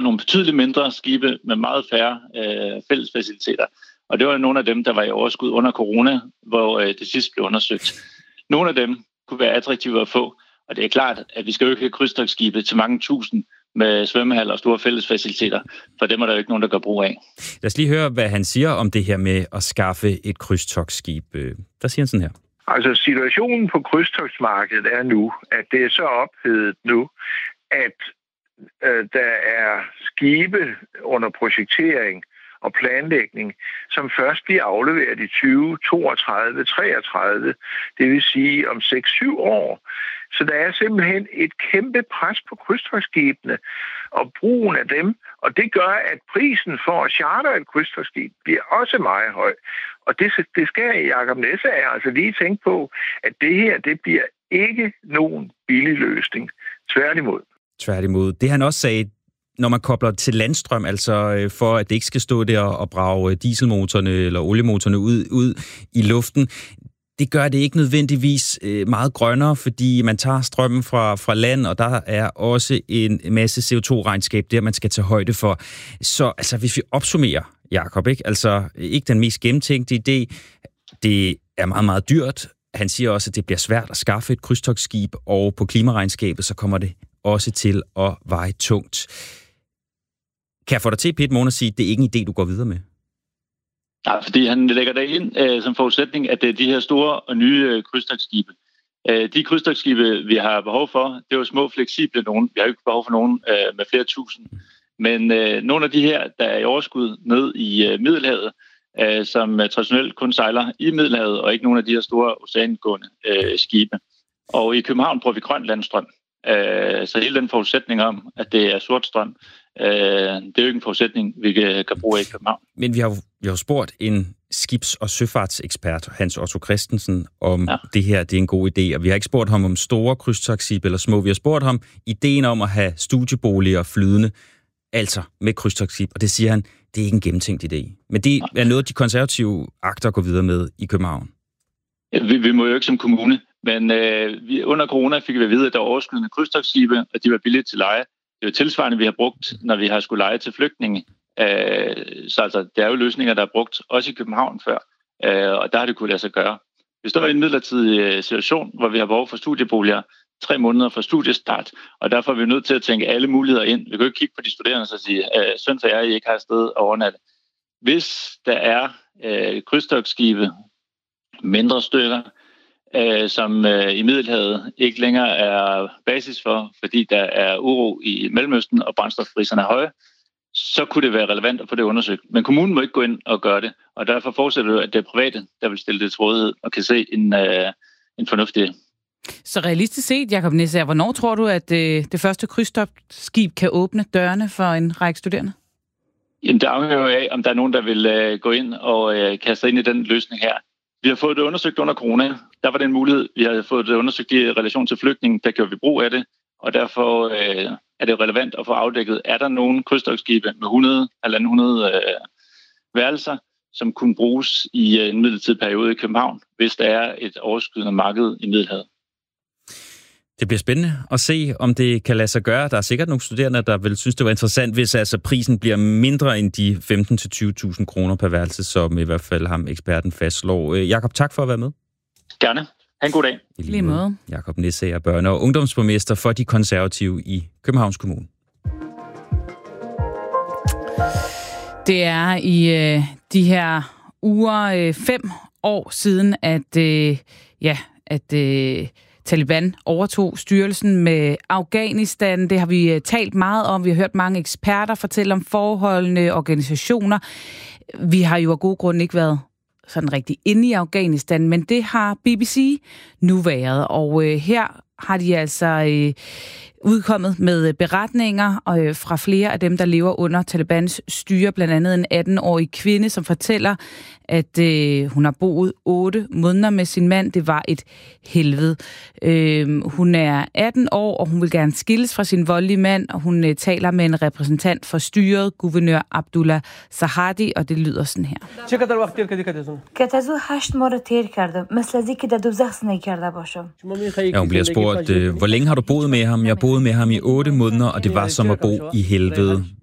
nogle betydeligt mindre skibe med meget færre fælles faciliteter. Og det var nogle af dem, der var i overskud under corona, hvor det sidst blev undersøgt. Nogle af dem kunne være attraktive at få, og det er klart, at vi skal jo ikke have krydstogtskibe til mange tusind med svømmehaller og store fælles faciliteter, for dem er der jo ikke nogen, der gør brug af. Lad os lige høre, hvad han siger om det her med at skaffe et krydstogtskib. Der siger han sådan her. Altså situationen på krydstogsmarkedet er nu, at det er så ophedet nu, at der er skibe under projektering og planlægning, som først bliver afleveret i 2032, 33, det vil sige om 6-7 år. Så der er simpelthen et kæmpe pres på krydstogtskibene og brugen af dem, og det gør, at prisen for at charter et krydstogtskib bliver også meget høj. Og det skal Jacob Nessager altså lige tænke på, at det her, det bliver ikke nogen billig løsning. Tværtimod. Tværtimod. Det han også sagde, når man kobler til landstrøm, altså for at det ikke skal stå der og brage dieselmotorerne eller oliemotorerne ud i luften, det gør det ikke nødvendigvis meget grønnere, fordi man tager strømmen fra land, og der er også en masse CO2-regnskab der, man skal tage højde for. Så altså, hvis vi opsummerer, Jacob, ikke? Altså ikke den mest gennemtænkte idé, det er meget, meget dyrt. Han siger også, at det bliver svært at skaffe et krydstogtskib, og på klimaregnskabet, så kommer det også til at veje tungt. Kan jeg få dig til, Peter Moon, at sige, at det er ikke en idé, du går videre med? Nej, fordi han lægger der ind som forudsætning, at det er de her store og nye krydstogtskibe. De krydstogtskibe, vi har behov for, det er jo små, fleksible nogen. Vi har jo ikke behov for nogen med flere tusind. Men nogle af de her, der er i overskud ned i Middelhavet, som traditionelt kun sejler i Middelhavet, og ikke nogen af de her store oceangående skibe. Og i København bruger vi grøn landstrøm. Så hele den forudsætning om, at det er sort strøm, det er jo ikke en forudsætning, vi kan bruge i København. Men vi har jo spurgt en skibs- og søfartsekspert, Hans Otto Christensen, om det her det er en god idé. Og vi har ikke spurgt ham om store krydstogtskibe eller små. Vi har spurgt ham ideen om at have studieboliger flydende, altså med krydstogtskib. Og det siger han, det er ikke en gennemtænkt idé. Men det er noget, de konservative agter at gå videre med i København. Ja, vi må jo ikke som kommune. Men under corona fik vi at vide, at der var overskydende krydstogtskibe, og de var billige til leje. Det er jo tilsvarende, vi har brugt, når vi har skulle leje til flygtninge. Så altså, det er jo løsninger, der er brugt også i København før, og der har det kunne lade sig gøre. Vi står i en midlertidig situation, hvor vi har behov for studieboliger 3 måneder fra studiestart, og derfor er vi nødt til at tænke alle muligheder ind. Vi kan jo ikke kigge på de studerende og sige, synd for jer, I ikke har et sted at overnatte. Hvis der er krydstogtskibe, mindre stykker, som i Middelhavet ikke længere er basis for, fordi der er uro i Mellemøsten og brændstofpriserne er høje, så kunne det være relevant at få det undersøgt. Men kommunen må ikke gå ind og gøre det, og derfor forudsætter det, at det er private, der vil stille det til rådighed og kan se en fornuftig. Så realistisk set, Jacob Nessager, hvornår tror du, at det første krydstogtskib kan åbne dørene for en række studerende? Jamen, det afhænger jo af, om der er nogen, der vil gå ind og kaste sig ind i den løsning her. Vi har fået det undersøgt under corona. Der var det en mulighed. Vi har fået det undersøgt i relation til flygtninge. Der gjorde vi brug af det. Og derfor er det relevant at få afdækket, er der nogen krydstogtskibe med 100 værelser, som kunne bruges i en midlertidig periode i København, hvis der er et overskydende marked i Middelhavet. Det bliver spændende at se, om det kan lade sig gøre. Der er sikkert nogle studerende, der vil synes, det var interessant, hvis altså prisen bliver mindre end de 15.000 til 20.000 kroner per værelse, som i hvert fald ham eksperten fastslår. Jakob, tak for at være med. Gerne. Ha' en god dag. I lige måde. Jacob Nessager, børne- og ungdomsborgmester for de konservative i Københavns Kommune. Det er i de her uger 5 år siden, at Taliban overtog styrelsen med Afghanistan. Det har vi talt meget om. Vi har hørt mange eksperter fortælle om forholdene, organisationer. Vi har jo af god grund ikke været sådan rigtig inde i Afghanistan, men det har BBC nu været. Og her har de altså udkommet med beretninger fra flere af dem, der lever under Talibans styre. Blandt andet en 18-årig kvinde, som fortæller, at hun har boet 8 måneder med sin mand. Det var et helvede. Hun er 18 år, og hun vil gerne skilles fra sin voldelige mand, og hun taler med en repræsentant for styret, guvernør Abdullah Zahadi, og det lyder sådan her. Ja, hun bliver spurgt, hvor længe har du boet med ham? Jeg boede med ham i 8 måneder, og det var som at bo i helvede.